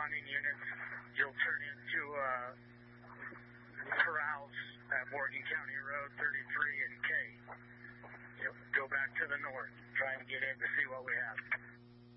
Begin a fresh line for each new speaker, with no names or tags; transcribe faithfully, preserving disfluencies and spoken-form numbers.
responding units, you'll turn into uh, corrals at Morgan County Road thirty-three and K. You'll go back to the north, try and get in to see what we have.